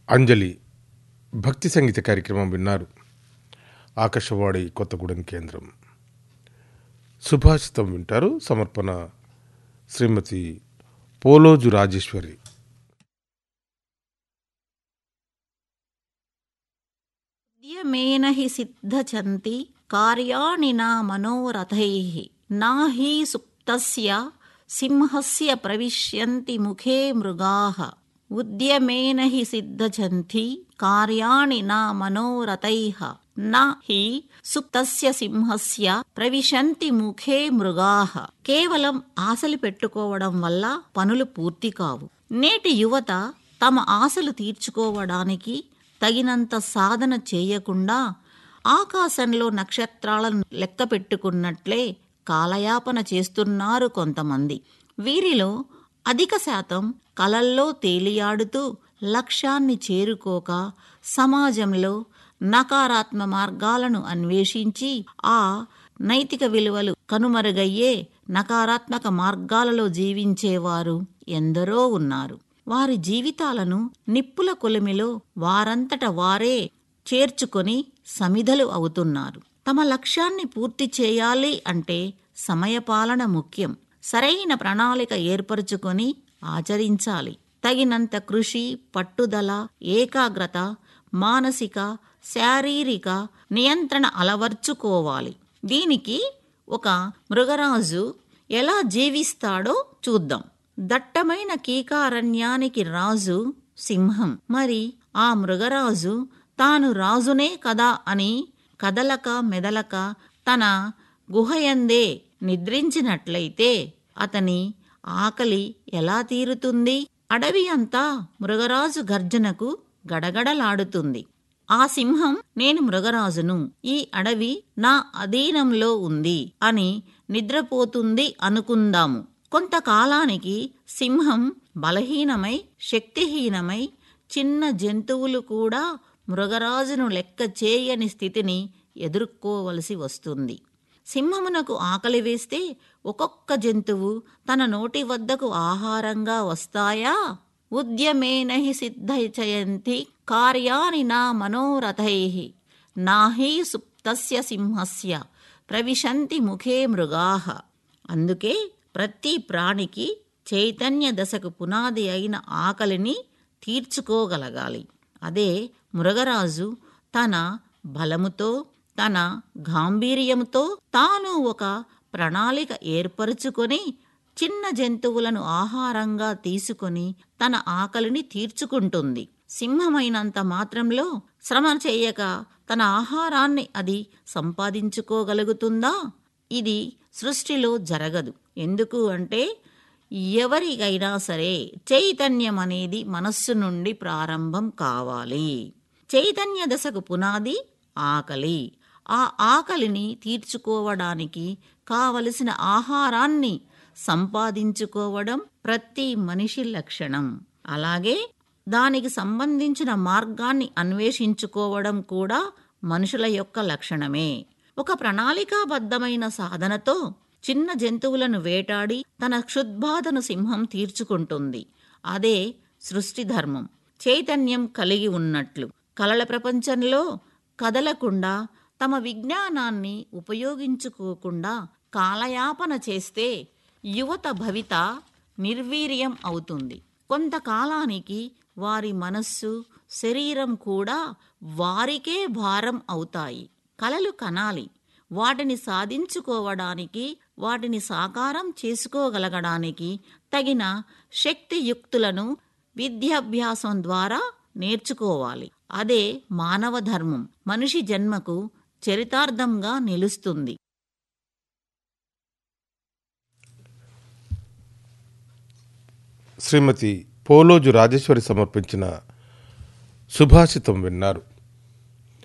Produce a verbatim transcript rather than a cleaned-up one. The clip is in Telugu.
అంజలి భక్తి సంగీత కార్యక్రమం విన్నారు. ఆకాశవాణి కొత్తగూడెం కేంద్రం. సుభాషితం వింటారు. సమర్పణ శ్రీమతి పోలోజు రాజేశ్వరి. ఉద్యమేన హి సిద్ధచంతి కార్యాణి నా మనోరథైః నా హి సుప్తస్య సింహస్య ప్రవిశ్యంతి ముఖే మృగాః. ఉద్యమేన హి సిద్ధచంతి కార్యాణి నా మనోరథైః నా హి సుప్తస్య సింహస్య ప్రవిశంతి ముఖే మృగాః. కేవలం ఆశలు పెట్టుకోవడం వల్ల పనులు పూర్తి కావు. నేటి యువత తమ ఆశలు తీర్చుకోవడానికి తగినంత సాధన చేయకుండా ఆకాశంలో నక్షత్రాలను లెక్క పెట్టుకున్నట్లే కాలయాపన చేస్తున్నారు కొంతమంది. వీరిలో అధిక శాతం కలల్లో తేలియాడుతూ లక్ష్యాన్ని చేరుకోక సమాజంలో నకారాత్మక మార్గాలను అన్వేషించి ఆ నైతిక విలువలు కనుమరుగయ్యే నకారాత్మక మార్గాలలో జీవించేవారు ఎందరో ఉన్నారు. వారి జీవితాలను నిప్పుల కొలిమిలో వారంతట వారే చేర్చుకొని సమిధలు అవుతున్నారు. తమ లక్ష్యాన్ని పూర్తి చేయాలి అంటే సమయపాలన ముఖ్యం. సరైన ప్రణాళిక ఏర్పరచుకొని ఆచరించాలి. తగినంత కృషి, పట్టుదల, ఏకాగ్రత, మానసిక శారీరక నియంత్రణ అలవర్చుకోవాలి. దీనికి ఒక మృగరాజు ఎలా జీవిస్తాడో చూద్దాం. దట్టమైన కీకారణ్యానికి రాజు సింహం. మరి ఆ మృగరాజు తాను రాజునే కదా అని కదలక మెదలక తన గుహయందే నిద్రించినట్లయితే అతని ఆకలి ఎలా తీరుతుంది? అడవి అంతా మృగరాజు గర్జనకు గడగడలాడుతుంది. ఆ సింహం నేను మృగరాజును, ఈ అడవి నా అధీనంలో ఉంది అని నిద్రపోతుంది అనుకుందాము. కొంతకాలానికి సింహం బలహీనమై శక్తిహీనమై చిన్న జంతువులు కూడా మృగరాజును లెక్క చేయని స్థితిని ఎదుర్కోవలసి వస్తుంది. సింహమునకు ఆకలి వేస్తే ఒక్కొక్క జంతువు తన నోటి వద్దకు ఆహారంగా వస్తాయా? ఉద్యమేన హి సిద్ధచయంతి కార్యాణి నా మనోరథైః నా హి సుప్తస్య సింహస్య ప్రవిశంతి ముఖే మృగాః. అందుకే ప్రతి ప్రాణికి చైతన్య దశకు పునాది అయిన ఆకలిని తీర్చుకోగలగాలి. అదే మృగరాజు తన బలముతో తన గాంభీర్యంతో తాను ఒక ప్రణాళిక ఏర్పరచుకొని చిన్న జంతువులను ఆహారంగా తీసుకొని తన ఆకలిని తీర్చుకుంటుంది. సింహమైనంత మాత్రంలో శ్రమ చేయక తన ఆహారాన్ని అది సంపాదించుకోగలుగుతుందా? ఇది సృష్టిలో జరగదు. ఎందుకు అంటే ఎవరికైనా సరే చైతన్యం అనేది మనస్సు నుండి ప్రారంభం కావాలి. చైతన్య దశకు పునాది ఆకలి. ఆ ఆకలిని తీర్చుకోవడానికి కావలసిన ఆహారాన్ని సంపాదించుకోవడం ప్రతి మనిషి లక్షణం. అలాగే దానికి సంబంధించిన మార్గాన్ని అన్వేషించుకోవడం కూడా మనుషుల యొక్క లక్షణమే. ఒక ప్రణాళికాబద్ధమైన సాధనతో చిన్న జంతువులను వేటాడి తన క్షుద్బాధను సింహం తీర్చుకుంటుంది. అదే సృష్టి ధర్మం. చైతన్యం కలిగి ఉన్నట్లు కలల ప్రపంచంలో కదలకుండా తమ విజ్ఞానాన్ని ఉపయోగించుకోకుండా కాలయాపన చేస్తే యువత భవిత నిర్వీర్యం అవుతుంది. కొంతకాలానికి వారి మనస్సు, శరీరం కూడా వారికే భారం అవుతాయి. కలలు కనాలి. వాటిని సాధించుకోవడానికి, వాటిని సాకారం చేసుకోగలగడానికి తగిన శక్తియుక్తులను విద్యాభ్యాసం ద్వారా నేర్చుకోవాలి. అదే మానవ ధర్మం. మనిషి జన్మకు చరితార్థంగా నిలుస్తుంది. శ్రీమతి పోలోజు రాజేశ్వరి సమర్పించిన సుభాషితం విన్నారు.